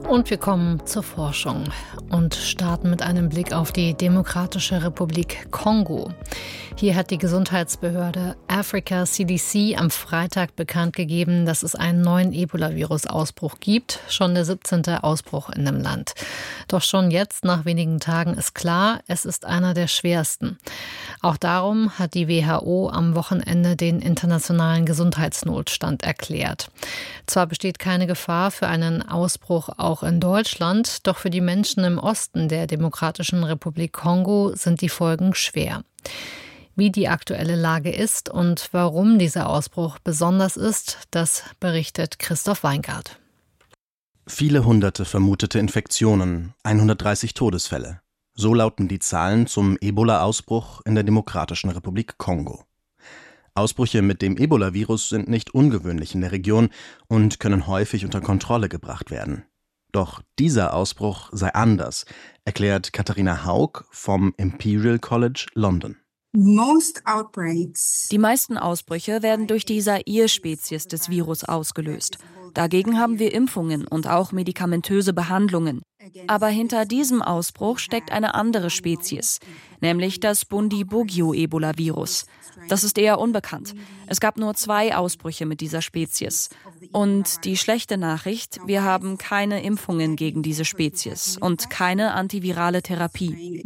Und wir kommen zur Forschung und starten mit einem Blick auf die Demokratische Republik Kongo. Hier hat die Gesundheitsbehörde Africa CDC am Freitag bekannt gegeben, dass es einen neuen Ebola-Virus-Ausbruch gibt, schon der 17. Ausbruch in dem Land. Doch schon jetzt, nach wenigen Tagen, ist klar, es ist einer der schwersten. Auch darum hat die WHO am Wochenende den internationalen Gesundheitsnotstand erklärt. Zwar besteht keine Gefahr für einen Ausbruch auch in Deutschland, doch für die Menschen im Osten der Demokratischen Republik Kongo sind die Folgen schwer. Wie die aktuelle Lage ist und warum dieser Ausbruch besonders ist, das berichtet Christoph Weingart. Viele hunderte vermutete Infektionen, 130 Todesfälle. So lauten die Zahlen zum Ebola-Ausbruch in der Demokratischen Republik Kongo. Ausbrüche mit dem Ebola-Virus sind nicht ungewöhnlich in der Region und können häufig unter Kontrolle gebracht werden. Doch dieser Ausbruch sei anders, erklärt Katharina Haug vom Imperial College London. Die meisten Ausbrüche werden durch die Zaire-Spezies des Virus ausgelöst. Dagegen haben wir Impfungen und auch medikamentöse Behandlungen. Aber hinter diesem Ausbruch steckt eine andere Spezies, nämlich das Bundibugyo-Ebola-Virus. Das ist eher unbekannt. Es gab nur 2 Ausbrüche mit dieser Spezies. Und die schlechte Nachricht, wir haben keine Impfungen gegen diese Spezies und keine antivirale Therapie.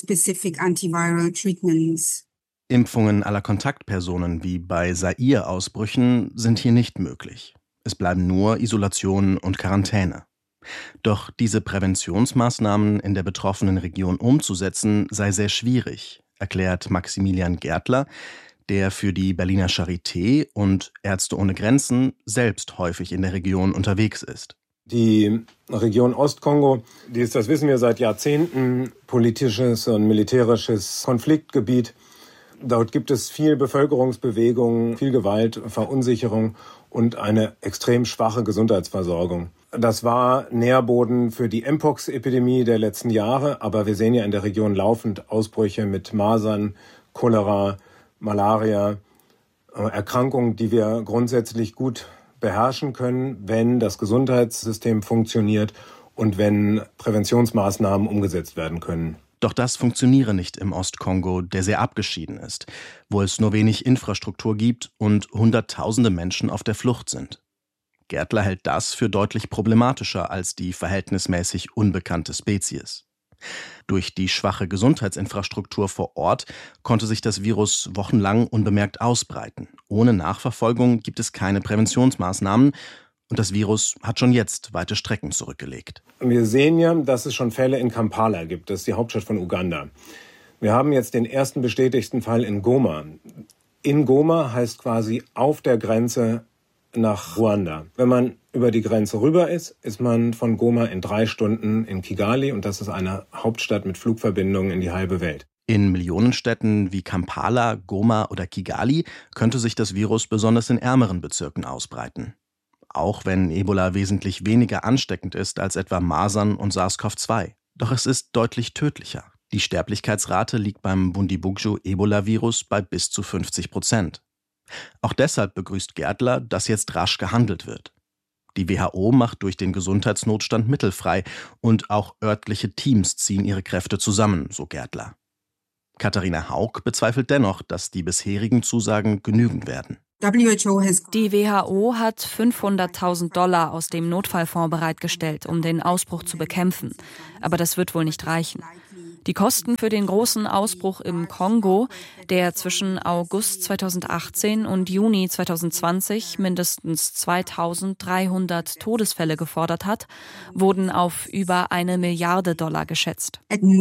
Impfungen aller Kontaktpersonen wie bei Zaire-Ausbrüchen sind hier nicht möglich. Es bleiben nur Isolation und Quarantäne. Doch diese Präventionsmaßnahmen in der betroffenen Region umzusetzen, sei sehr schwierig, erklärt Maximilian Gärtler, der für die Berliner Charité und Ärzte ohne Grenzen selbst häufig in der Region unterwegs ist. Die Region Ostkongo, die ist, das wissen wir seit Jahrzehnten, politisches und militärisches Konfliktgebiet. Dort gibt es viel Bevölkerungsbewegung, viel Gewalt, Verunsicherung und eine extrem schwache Gesundheitsversorgung. Das war Nährboden für die Mpox-Epidemie der letzten Jahre, aber wir sehen ja in der Region laufend Ausbrüche mit Masern, Cholera, Malaria, Erkrankungen, die wir grundsätzlich gut beherrschen können, wenn das Gesundheitssystem funktioniert und wenn Präventionsmaßnahmen umgesetzt werden können. Doch das funktioniere nicht im Ostkongo, der sehr abgeschieden ist, wo es nur wenig Infrastruktur gibt und Hunderttausende Menschen auf der Flucht sind. Gärtler hält das für deutlich problematischer als die verhältnismäßig unbekannte Spezies. Durch die schwache Gesundheitsinfrastruktur vor Ort konnte sich das Virus wochenlang unbemerkt ausbreiten. Ohne Nachverfolgung gibt es keine Präventionsmaßnahmen und das Virus hat schon jetzt weite Strecken zurückgelegt. Wir sehen ja, dass es schon Fälle in Kampala gibt, das ist die Hauptstadt von Uganda. Wir haben jetzt den ersten bestätigten Fall in Goma. In Goma heißt quasi auf der Grenze nach Ruanda. Wenn man über die Grenze rüber ist, ist man von Goma in 3 Stunden in Kigali und das ist eine Hauptstadt mit Flugverbindungen in die halbe Welt. In Millionenstädten wie Kampala, Goma oder Kigali könnte sich das Virus besonders in ärmeren Bezirken ausbreiten. Auch wenn Ebola wesentlich weniger ansteckend ist als etwa Masern und SARS-CoV-2. Doch es ist deutlich tödlicher. Die Sterblichkeitsrate liegt beim Bundibugyo-Ebola-Virus bei bis zu 50%. Auch deshalb begrüßt Gärtler, dass jetzt rasch gehandelt wird. Die WHO macht durch den Gesundheitsnotstand Mittel frei und auch örtliche Teams ziehen ihre Kräfte zusammen, so Gärtler. Katharina Haug bezweifelt dennoch, dass die bisherigen Zusagen genügen werden. Die WHO hat $500.000 aus dem Notfallfonds bereitgestellt, um den Ausbruch zu bekämpfen. Aber das wird wohl nicht reichen. Die Kosten für den großen Ausbruch im Kongo, der zwischen August 2018 und Juni 2020 mindestens 2.300 Todesfälle gefordert hat, wurden auf über $1 Milliarde geschätzt.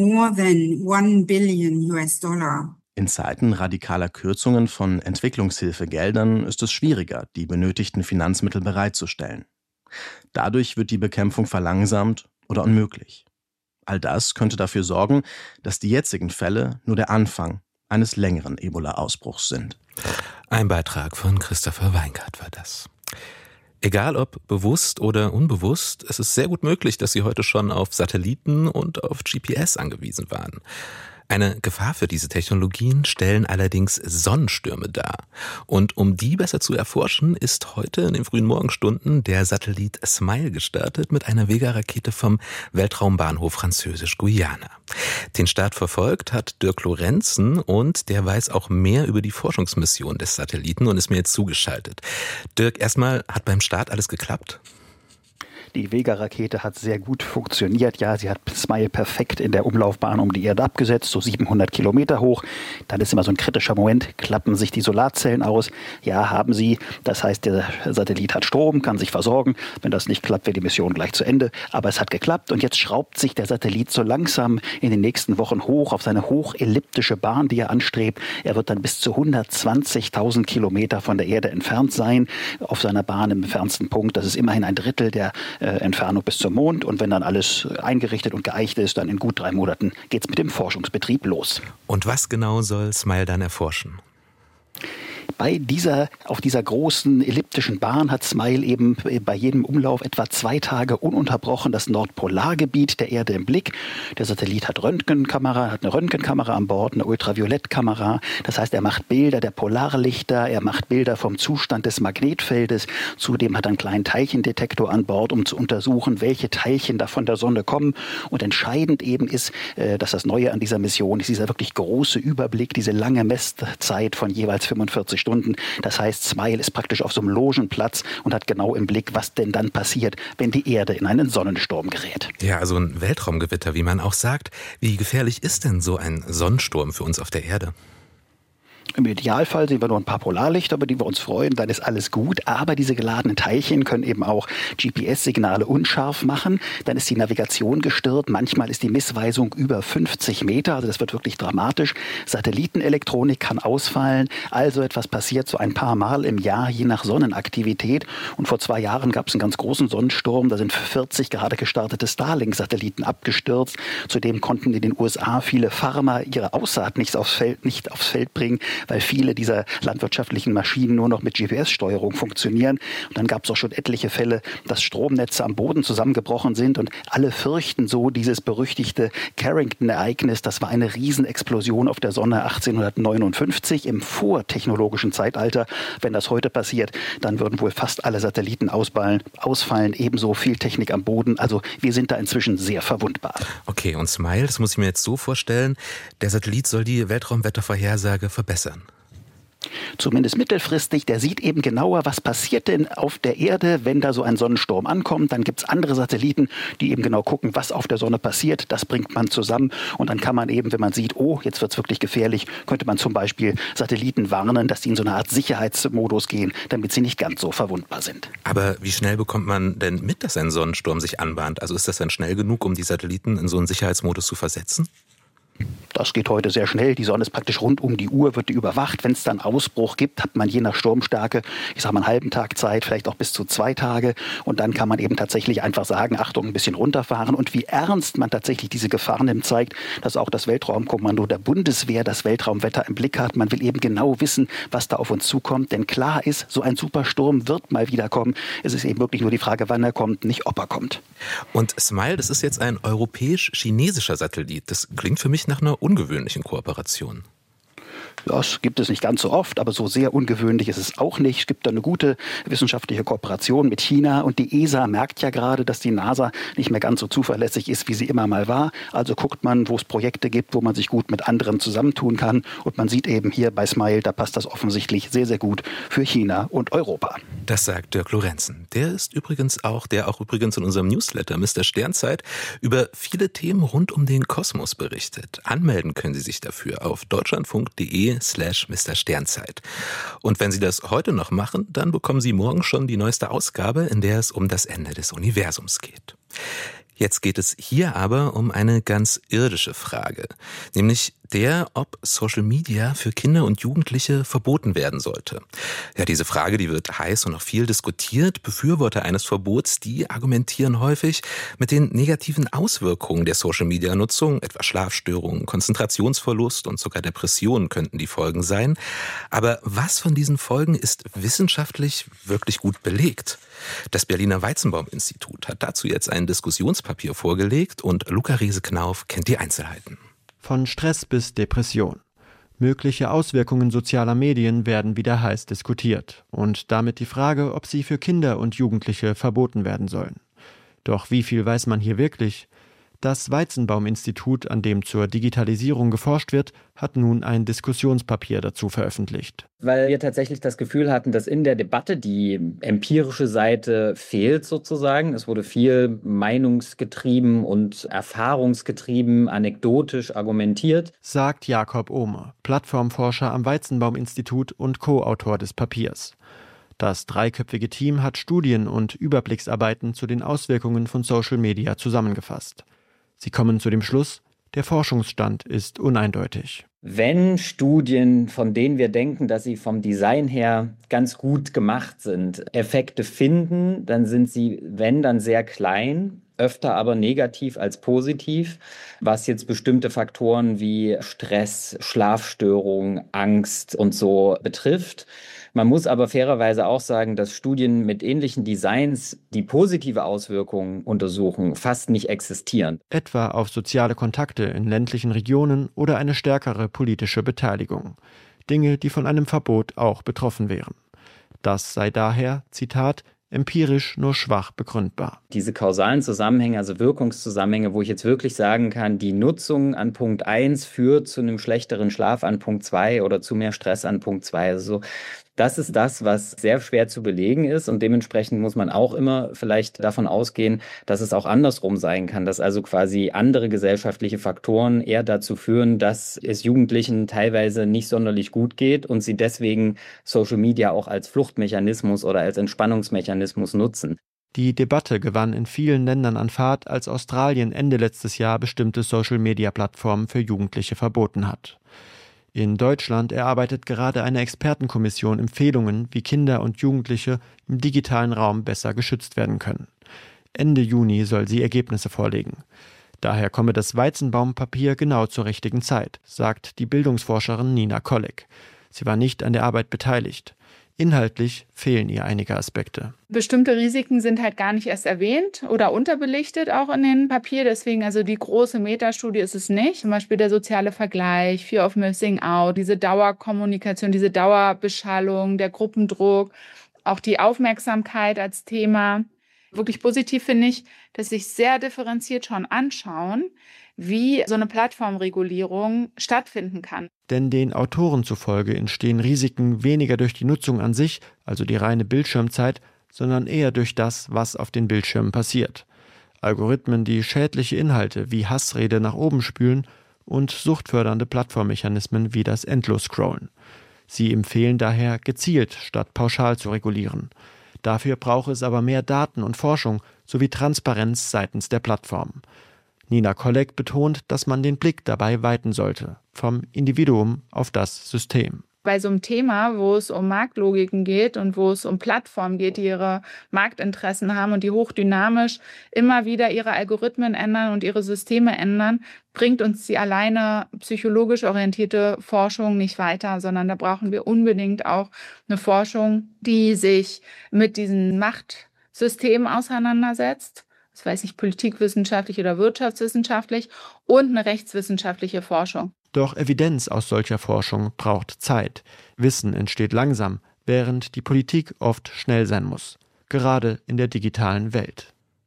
In Zeiten radikaler Kürzungen von Entwicklungshilfegeldern ist es schwieriger, die benötigten Finanzmittel bereitzustellen. Dadurch wird die Bekämpfung verlangsamt oder unmöglich. All das könnte dafür sorgen, dass die jetzigen Fälle nur der Anfang eines längeren Ebola-Ausbruchs sind. Ein Beitrag von Christopher Weingart war das. Egal ob bewusst oder unbewusst, es ist sehr gut möglich, dass Sie heute schon auf Satelliten und auf GPS angewiesen waren. Eine Gefahr für diese Technologien stellen allerdings Sonnenstürme dar. Und um die besser zu erforschen, ist heute in den frühen Morgenstunden der Satellit SMILE gestartet mit einer Vega-Rakete vom Weltraumbahnhof Französisch-Guyana. Den Start verfolgt hat Dirk Lorenzen und der weiß auch mehr über die Forschungsmission des Satelliten und ist mir jetzt zugeschaltet. Dirk, erstmal, hat beim Start alles geklappt? Die Vega-Rakete hat sehr gut funktioniert. Ja, sie hat SMILE perfekt in der Umlaufbahn um die Erde abgesetzt, so 700 Kilometer hoch. Dann ist immer so ein kritischer Moment, klappen sich die Solarzellen aus? Ja, haben sie. Das heißt, der Satellit hat Strom, kann sich versorgen. Wenn das nicht klappt, wäre die Mission gleich zu Ende. Aber es hat geklappt und jetzt schraubt sich der Satellit so langsam in den nächsten Wochen hoch auf seine hochelliptische Bahn, die er anstrebt. Er wird dann bis zu 120.000 Kilometer von der Erde entfernt sein, auf seiner Bahn im entferntesten Punkt. Das ist immerhin ein Drittel der Entfernung bis zum Mond. Und wenn dann alles eingerichtet und geeicht ist, dann in gut 3 Monaten geht es mit dem Forschungsbetrieb los. Und was genau soll SMILE dann erforschen? Auf dieser großen elliptischen Bahn hat SMILE eben bei jedem Umlauf etwa 2 Tage ununterbrochen das Nordpolargebiet der Erde im Blick. Der Satellit hat eine Röntgenkamera an Bord, eine Ultraviolettkamera. Das heißt, er macht Bilder der Polarlichter, er macht Bilder vom Zustand des Magnetfeldes. Zudem hat er einen kleinen Teilchendetektor an Bord, um zu untersuchen, welche Teilchen da von der Sonne kommen. Und entscheidend eben ist, dass das Neue an dieser Mission ist, dieser wirklich große Überblick, diese lange Messzeit von jeweils 45 Stunden. Das heißt, SMILE ist praktisch auf so einem Logenplatz und hat genau im Blick, was denn dann passiert, wenn die Erde in einen Sonnensturm gerät. Ja, also ein Weltraumgewitter, wie man auch sagt. Wie gefährlich ist denn so ein Sonnensturm für uns auf der Erde? Im Idealfall sehen wir nur ein paar Polarlichter, über die wir uns freuen, dann ist alles gut. Aber diese geladenen Teilchen können eben auch GPS-Signale unscharf machen. Dann ist die Navigation gestört. Manchmal ist die Missweisung über 50 Meter. Also das wird wirklich dramatisch. Satellitenelektronik kann ausfallen. Also etwas passiert so ein paar Mal im Jahr, je nach Sonnenaktivität. Und vor 2 Jahren gab es einen ganz großen Sonnensturm. Da sind 40 gerade gestartete Starlink-Satelliten abgestürzt. Zudem konnten in den USA viele Farmer ihre Aussaat nicht aufs Feld bringen, weil viele dieser landwirtschaftlichen Maschinen nur noch mit GPS-Steuerung funktionieren. Und dann gab es auch schon etliche Fälle, dass Stromnetze am Boden zusammengebrochen sind und alle fürchten so dieses berüchtigte Carrington-Ereignis. Das war eine Riesenexplosion auf der Sonne 1859 im vortechnologischen Zeitalter. Wenn das heute passiert, dann würden wohl fast alle Satelliten ausfallen, ebenso viel Technik am Boden. Also wir sind da inzwischen sehr verwundbar. Okay, und SMILE, das muss ich mir jetzt so vorstellen, der Satellit soll die Weltraumwettervorhersage verbessern. Zumindest mittelfristig, der sieht eben genauer, was passiert denn auf der Erde, wenn da so ein Sonnensturm ankommt. Dann gibt es andere Satelliten, die eben genau gucken, was auf der Sonne passiert. Das bringt man zusammen und dann kann man eben, wenn man sieht, oh, jetzt wird es wirklich gefährlich, könnte man zum Beispiel Satelliten warnen, dass die in so eine Art Sicherheitsmodus gehen, damit sie nicht ganz so verwundbar sind. Aber wie schnell bekommt man denn mit, dass ein Sonnensturm sich anbahnt? Also ist das dann schnell genug, um die Satelliten in so einen Sicherheitsmodus zu versetzen? Das geht heute sehr schnell. Die Sonne ist praktisch rund um die Uhr, wird die überwacht. Wenn es dann Ausbruch gibt, hat man je nach Sturmstärke, ich sage mal, einen halben Tag Zeit, vielleicht auch bis zu 2 Tage. Und dann kann man eben tatsächlich einfach sagen, Achtung, ein bisschen runterfahren. Und wie ernst man tatsächlich diese Gefahr nimmt, zeigt, dass auch das Weltraumkommando der Bundeswehr das Weltraumwetter im Blick hat. Man will eben genau wissen, was da auf uns zukommt. Denn klar ist, so ein Supersturm wird mal wieder kommen. Es ist eben wirklich nur die Frage, wann er kommt, nicht ob er kommt. Und SMILE, das ist jetzt ein europäisch-chinesischer Satellit. Das klingt für mich nach einer ungewöhnlichen Kooperation. Das gibt es nicht ganz so oft, aber so sehr ungewöhnlich ist es auch nicht. Es gibt da eine gute wissenschaftliche Kooperation mit China und die ESA merkt ja gerade, dass die NASA nicht mehr ganz so zuverlässig ist, wie sie immer mal war. Also guckt man, wo es Projekte gibt, wo man sich gut mit anderen zusammentun kann und man sieht eben hier bei SMILE, da passt das offensichtlich sehr, sehr gut für China und Europa. Das sagt Dirk Lorenzen. Der auch übrigens in unserem Newsletter Mr. Sternzeit über viele Themen rund um den Kosmos berichtet. Anmelden können Sie sich dafür auf deutschlandfunk.de/Mr. Sternzeit. Und wenn Sie das heute noch machen, dann bekommen Sie morgen schon die neueste Ausgabe, in der es um das Ende des Universums geht. Jetzt geht es hier aber um eine ganz irdische Frage, nämlich ob Social Media für Kinder und Jugendliche verboten werden sollte. Ja, diese Frage, die wird heiß und noch viel diskutiert. Befürworter eines Verbots, die argumentieren häufig mit den negativen Auswirkungen der Social Media Nutzung, etwa Schlafstörungen, Konzentrationsverlust und sogar Depressionen könnten die Folgen sein. Aber was von diesen Folgen ist wissenschaftlich wirklich gut belegt? Das Berliner Weizenbaum-Institut hat dazu jetzt ein Diskussionspapier vorgelegt und Luca Riese-Knauf kennt die Einzelheiten. von Stress bis Depression. Mögliche Auswirkungen sozialer Medien werden wieder heiß diskutiert und damit die Frage, ob sie für Kinder und Jugendliche verboten werden sollen. Doch wie viel weiß man hier wirklich? Das Weizenbaum-Institut, an dem zur Digitalisierung geforscht wird, hat nun ein Diskussionspapier dazu veröffentlicht. Weil wir tatsächlich das Gefühl hatten, dass in der Debatte die empirische Seite fehlt sozusagen. Es wurde viel meinungsgetrieben und erfahrungsgetrieben, anekdotisch argumentiert. Sagt Jakob Ohmer, Plattformforscher am Weizenbaum-Institut und Co-Autor des Papiers. Das dreiköpfige Team hat Studien und Überblicksarbeiten zu den Auswirkungen von Social Media zusammengefasst. Sie kommen zu dem Schluss, der Forschungsstand ist uneindeutig. Wenn Studien, von denen wir denken, dass sie vom Design her ganz gut gemacht sind, Effekte finden, dann sind sie, wenn, dann sehr klein, öfter aber negativ als positiv, was jetzt bestimmte Faktoren wie Stress, Schlafstörungen, Angst und so betrifft. Man muss aber fairerweise auch sagen, dass Studien mit ähnlichen Designs, die positive Auswirkungen untersuchen, fast nicht existieren. Etwa auf soziale Kontakte in ländlichen Regionen oder eine stärkere politische Beteiligung. Dinge, die von einem Verbot auch betroffen wären. Das sei daher, Zitat, empirisch nur schwach begründbar. Diese kausalen Zusammenhänge, also Wirkungszusammenhänge, wo ich jetzt wirklich sagen kann, die Nutzung an Punkt 1 führt zu einem schlechteren Schlaf an Punkt 2 oder zu mehr Stress an Punkt 2. Also das ist das, was sehr schwer zu belegen ist und dementsprechend muss man auch immer vielleicht davon ausgehen, dass es auch andersrum sein kann, dass also quasi andere gesellschaftliche Faktoren eher dazu führen, dass es Jugendlichen teilweise nicht sonderlich gut geht und sie deswegen Social Media auch als Fluchtmechanismus oder als Entspannungsmechanismus nutzen. Die Debatte gewann in vielen Ländern an Fahrt, als Australien Ende letztes Jahr bestimmte Social-Media-Plattformen für Jugendliche verboten hat. In Deutschland erarbeitet gerade eine Expertenkommission Empfehlungen, wie Kinder und Jugendliche im digitalen Raum besser geschützt werden können. Ende Juni soll sie Ergebnisse vorlegen. Daher komme das Weizenbaum-Papier genau zur richtigen Zeit, sagt die Bildungsforscherin Nina Kolleg. Sie war nicht an der Arbeit beteiligt. Inhaltlich fehlen ihr einige Aspekte. Bestimmte Risiken sind halt gar nicht erst erwähnt oder unterbelichtet auch in dem Papier. Deswegen, also die große Metastudie ist es nicht. Zum Beispiel der soziale Vergleich, Fear of Missing Out, diese Dauerkommunikation, diese Dauerbeschallung, der Gruppendruck, auch die Aufmerksamkeit als Thema. Wirklich positiv finde ich, dass sich sehr differenziert schon anschauen, wie so eine Plattformregulierung stattfinden kann. Denn den Autoren zufolge entstehen Risiken weniger durch die Nutzung an sich, also die reine Bildschirmzeit, sondern eher durch das, was auf den Bildschirmen passiert. Algorithmen, die schädliche Inhalte wie Hassrede nach oben spülen und suchtfördernde Plattformmechanismen wie das Endlos-Scrollen. Sie empfehlen daher, gezielt statt pauschal zu regulieren. Dafür brauche es aber mehr Daten und Forschung sowie Transparenz seitens der Plattformen. Nina Kolleg betont, dass man den Blick dabei weiten sollte, vom Individuum auf das System. Bei so einem Thema, wo es um Marktlogiken geht und wo es um Plattformen geht, die ihre Marktinteressen haben und die hochdynamisch immer wieder ihre Algorithmen ändern und ihre Systeme ändern, bringt uns die alleine psychologisch orientierte Forschung nicht weiter, sondern da brauchen wir unbedingt auch eine Forschung, die sich mit diesen Machtsystemen auseinandersetzt. Das weiß ich, politikwissenschaftlich oder wirtschaftswissenschaftlich und eine rechtswissenschaftliche Forschung. Doch Evidenz aus solcher Forschung braucht Zeit. Wissen entsteht langsam, während die Politik oft schnell sein muss. Gerade in der digitalen Welt.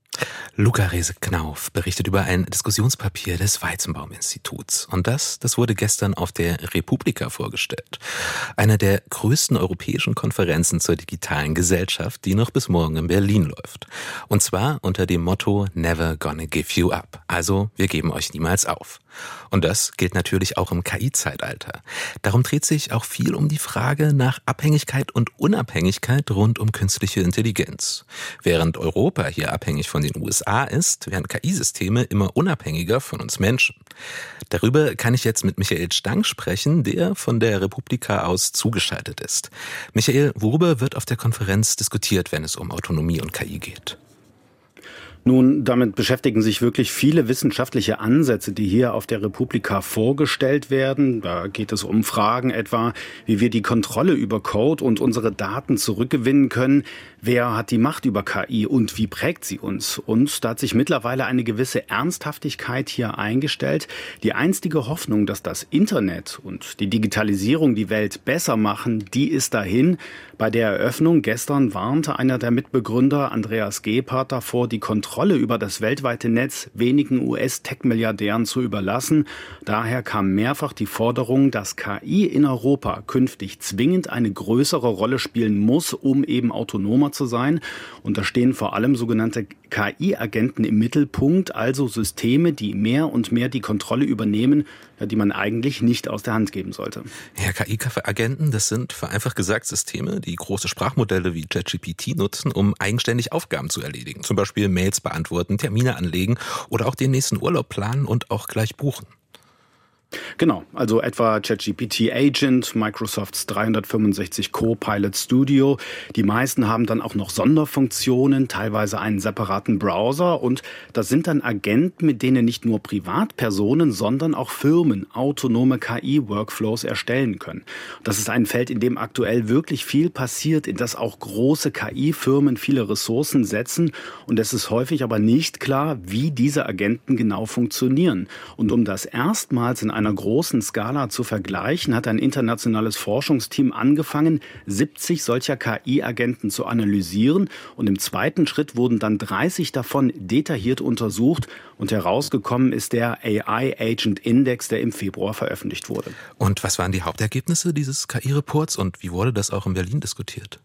Luca Rehse-Knauf berichtet über ein Diskussionspapier des Weizenbaum-Instituts. Und das wurde gestern auf der Republika vorgestellt. Einer der größten europäischen Konferenzen zur digitalen Gesellschaft, die noch bis morgen in Berlin läuft. Und zwar unter dem Motto Never gonna give you up. Also, wir geben euch niemals auf. Und das gilt natürlich auch im KI-Zeitalter. Darum dreht sich auch viel um die Frage nach Abhängigkeit und Unabhängigkeit rund um künstliche Intelligenz. Während Europa hier abhängig von den USA ist, werden KI-Systeme immer unabhängiger von uns Menschen. Darüber kann ich jetzt mit Michael Stang sprechen, der von der Republika aus zugeschaltet ist. Michael, worüber wird auf der Konferenz diskutiert, wenn es um Autonomie und KI geht? Nun, damit beschäftigen sich wirklich viele wissenschaftliche Ansätze, die hier auf der Republika vorgestellt werden. Da geht es um Fragen etwa, wie wir die Kontrolle über Code und unsere Daten zurückgewinnen können. Wer hat die Macht über KI und wie prägt sie uns? Und da hat sich mittlerweile eine gewisse Ernsthaftigkeit hier eingestellt. Die einstige Hoffnung, dass das Internet und die Digitalisierung die Welt besser machen, die ist dahin. Bei der Eröffnung gestern warnte einer der Mitbegründer, Andreas Gebhardt, davor, die Kontrolle über das weltweite Netz wenigen US-Tech-Milliardären zu überlassen. Daher kam mehrfach die Forderung, dass KI in Europa künftig zwingend eine größere Rolle spielen muss, um eben autonomer zu sein. Und da stehen vor allem sogenannte KI-Agenten im Mittelpunkt, also Systeme, die mehr und mehr die Kontrolle übernehmen, die man eigentlich nicht aus der Hand geben sollte. Ja, KI-Agenten, das sind vereinfacht gesagt Systeme, die große Sprachmodelle wie ChatGPT nutzen, um eigenständig Aufgaben zu erledigen. Zum Beispiel Mails beantworten, Termine anlegen oder auch den nächsten Urlaub planen und auch gleich buchen. Genau, also etwa ChatGPT Agent, Microsofts 365 Copilot Studio. Die meisten haben dann auch noch Sonderfunktionen, teilweise einen separaten Browser. Und das sind dann Agenten, mit denen nicht nur Privatpersonen, sondern auch Firmen autonome KI-Workflows erstellen können. Das ist ein Feld, in dem aktuell wirklich viel passiert, in das auch große KI-Firmen viele Ressourcen setzen. Und es ist häufig aber nicht klar, wie diese Agenten genau funktionieren. Und um das erstmals in einer großen Skala zu vergleichen, hat ein internationales Forschungsteam angefangen, 70 solcher KI-Agenten zu analysieren. Und im zweiten Schritt wurden dann 30 davon detailliert untersucht. Und herausgekommen ist der AI Agent Index, der im Februar veröffentlicht wurde. Und was waren die Hauptergebnisse dieses KI-Reports und wie wurde das auch in Berlin diskutiert?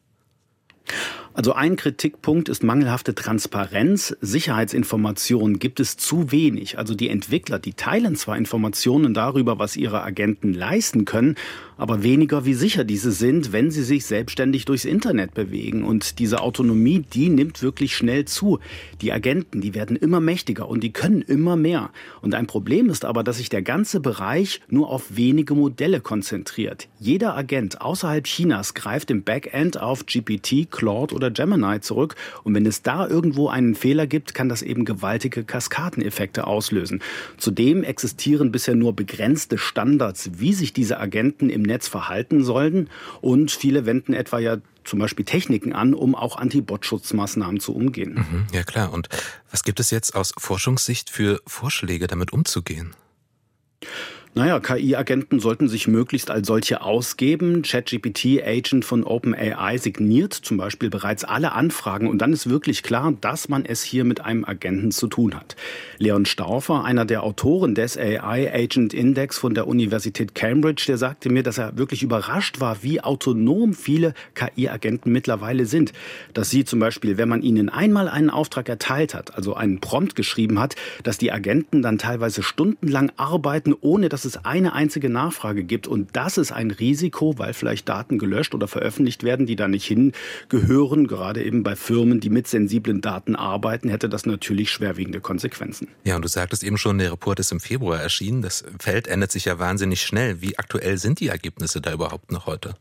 Also ein Kritikpunkt ist mangelhafte Transparenz. Sicherheitsinformationen gibt es zu wenig. Also die Entwickler, die teilen zwar Informationen darüber, was ihre Agenten leisten können, aber weniger, wie sicher diese sind, wenn sie sich selbstständig durchs Internet bewegen. Und diese Autonomie, die nimmt wirklich schnell zu. Die Agenten, die werden immer mächtiger und die können immer mehr. Und ein Problem ist aber, dass sich der ganze Bereich nur auf wenige Modelle konzentriert. Jeder Agent außerhalb Chinas greift im Backend auf GPT, Claude oder Gemini zurück. Und wenn es da irgendwo einen Fehler gibt, kann das eben gewaltige Kaskadeneffekte auslösen. Zudem existieren bisher nur begrenzte Standards, wie sich diese Agenten im Netz verhalten sollten. Und viele wenden etwa ja zum Beispiel Techniken an, um auch Anti-Bot-Schutzmaßnahmen zu umgehen. Ja klar. Und was gibt es jetzt aus Forschungssicht für Vorschläge, damit umzugehen? Naja, KI-Agenten sollten sich möglichst als solche ausgeben. ChatGPT Agent von OpenAI signiert zum Beispiel bereits alle Anfragen und dann ist wirklich klar, dass man es hier mit einem Agenten zu tun hat. Leon Stauffer, einer der Autoren des AI Agent Index von der Universität Cambridge, der sagte mir, dass er wirklich überrascht war, wie autonom viele KI-Agenten mittlerweile sind. Dass sie zum Beispiel, wenn man ihnen einmal einen Auftrag erteilt hat, also einen Prompt geschrieben hat, dass die Agenten dann teilweise stundenlang arbeiten, ohne dass es eine einzige Nachfrage gibt. Und das ist ein Risiko, weil vielleicht Daten gelöscht oder veröffentlicht werden, die da nicht hingehören. Gerade eben bei Firmen, die mit sensiblen Daten arbeiten, hätte das natürlich schwerwiegende Konsequenzen. Ja, und du sagtest eben schon, der Report ist im Februar erschienen. Das Feld ändert sich ja wahnsinnig schnell. Wie aktuell sind die Ergebnisse da überhaupt noch heute?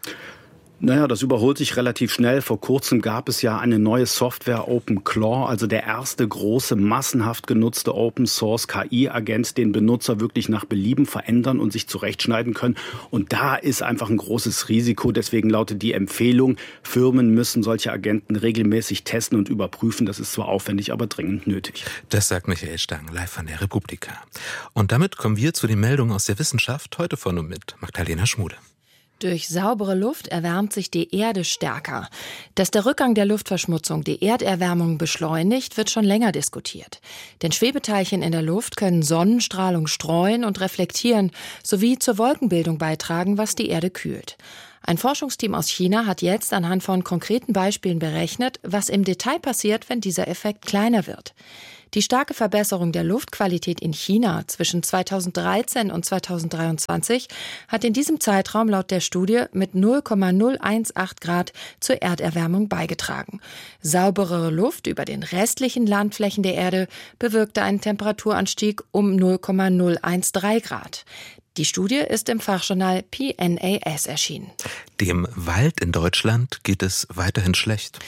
Naja, das überholt sich relativ schnell. Vor kurzem gab es ja eine neue Software, OpenClaw, also der erste große, massenhaft genutzte Open-Source-KI-Agent, den Benutzer wirklich nach Belieben verändern und sich zurechtschneiden können. Und da ist einfach ein großes Risiko. Deswegen lautet die Empfehlung, Firmen müssen solche Agenten regelmäßig testen und überprüfen. Das ist zwar aufwendig, aber dringend nötig. Das sagt Michael Stang, live von der Republika. Und damit kommen wir zu den Meldungen aus der Wissenschaft, heute von und mit Magdalena Schmude. Durch saubere Luft erwärmt sich die Erde stärker. Dass der Rückgang der Luftverschmutzung die Erderwärmung beschleunigt, wird schon länger diskutiert. Denn Schwebeteilchen in der Luft können Sonnenstrahlung streuen und reflektieren, sowie zur Wolkenbildung beitragen, was die Erde kühlt. Ein Forschungsteam aus China hat jetzt anhand von konkreten Beispielen berechnet, was im Detail passiert, wenn dieser Effekt kleiner wird. Die starke Verbesserung der Luftqualität in China zwischen 2013 und 2023 hat in diesem Zeitraum laut der Studie mit 0,018 Grad zur Erderwärmung beigetragen. Sauberere Luft über den restlichen Landflächen der Erde bewirkte einen Temperaturanstieg um 0,013 Grad. Die Studie ist im Fachjournal PNAS erschienen. Dem Wald in Deutschland geht es weiterhin schlecht.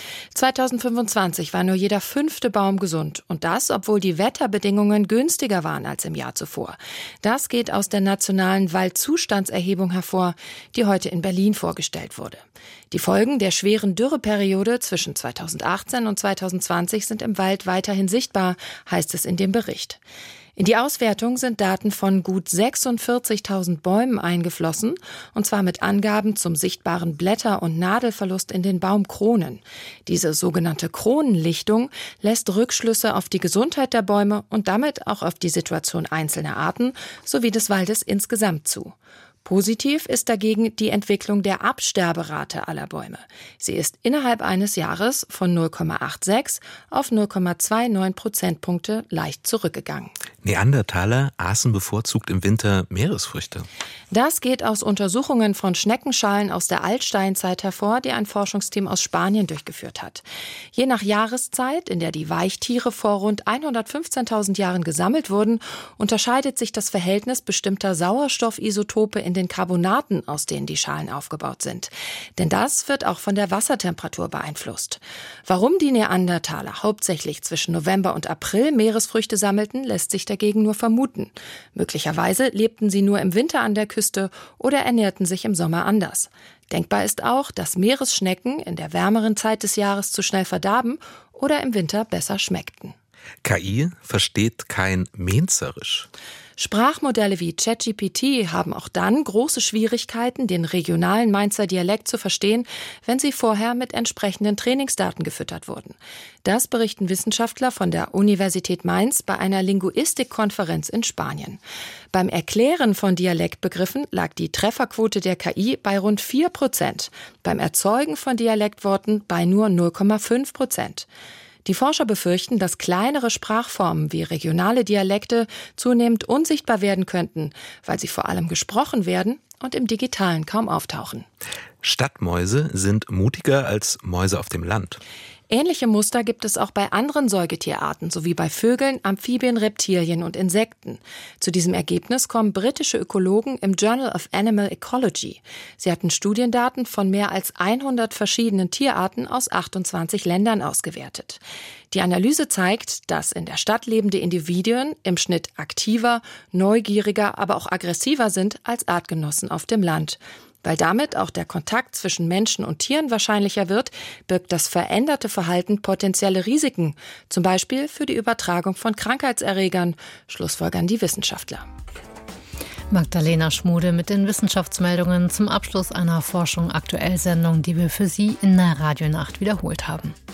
2025 war nur jeder 5. Baum gesund. Und das, obwohl die Wetterbedingungen günstiger waren als im Jahr zuvor. Das geht aus der nationalen Waldzustandserhebung hervor, die heute in Berlin vorgestellt wurde. Die Folgen der schweren Dürreperiode zwischen 2018 und 2020 sind im Wald weiterhin sichtbar, heißt es in dem Bericht. In die Auswertung sind Daten von gut 46.000 Bäumen eingeflossen, und zwar mit Angaben zum sichtbaren Blätter- und Nadelverlust in den Baumkronen. Diese sogenannte Kronenlichtung lässt Rückschlüsse auf die Gesundheit der Bäume und damit auch auf die Situation einzelner Arten sowie des Waldes insgesamt zu. Positiv ist dagegen die Entwicklung der Absterberate aller Bäume. Sie ist innerhalb eines Jahres von 0,86 auf 0,29 Prozentpunkte leicht zurückgegangen. Neandertaler aßen bevorzugt im Winter Meeresfrüchte. Das geht aus Untersuchungen von Schneckenschalen aus der Altsteinzeit hervor, die ein Forschungsteam aus Spanien durchgeführt hat. Je nach Jahreszeit, in der die Weichtiere vor rund 115.000 Jahren gesammelt wurden, unterscheidet sich das Verhältnis bestimmter Sauerstoffisotope in den Carbonaten, aus denen die Schalen aufgebaut sind. Denn das wird auch von der Wassertemperatur beeinflusst. Warum die Neandertaler hauptsächlich zwischen November und April Meeresfrüchte sammelten, lässt sich dagegen nur vermuten. Möglicherweise lebten sie nur im Winter an der Küste oder ernährten sich im Sommer anders. Denkbar ist auch, dass Meeresschnecken in der wärmeren Zeit des Jahres zu schnell verdarben oder im Winter besser schmeckten. KI versteht kein Mainzerisch. Sprachmodelle wie ChatGPT haben auch dann große Schwierigkeiten, den regionalen Mainzer Dialekt zu verstehen, wenn sie vorher mit entsprechenden Trainingsdaten gefüttert wurden. Das berichten Wissenschaftler von der Universität Mainz bei einer Linguistikkonferenz in Spanien. Beim Erklären von Dialektbegriffen lag die Trefferquote der KI bei rund 4%, beim Erzeugen von Dialektworten bei nur 0,5%. Die Forscher befürchten, dass kleinere Sprachformen wie regionale Dialekte zunehmend unsichtbar werden könnten, weil sie vor allem gesprochen werden und im Digitalen kaum auftauchen. Stadtmäuse sind mutiger als Mäuse auf dem Land. Ähnliche Muster gibt es auch bei anderen Säugetierarten sowie bei Vögeln, Amphibien, Reptilien und Insekten. Zu diesem Ergebnis kommen britische Ökologen im Journal of Animal Ecology. Sie hatten Studiendaten von mehr als 100 verschiedenen Tierarten aus 28 Ländern ausgewertet. Die Analyse zeigt, dass in der Stadt lebende Individuen im Schnitt aktiver, neugieriger, aber auch aggressiver sind als Artgenossen auf dem Land. Weil damit auch der Kontakt zwischen Menschen und Tieren wahrscheinlicher wird, birgt das veränderte Verhalten potenzielle Risiken, zum Beispiel für die Übertragung von Krankheitserregern, schlussfolgern die Wissenschaftler. Magdalena Schmude mit den Wissenschaftsmeldungen zum Abschluss einer Forschung-Aktuell-Sendung, die wir für Sie in der Radionacht wiederholt haben.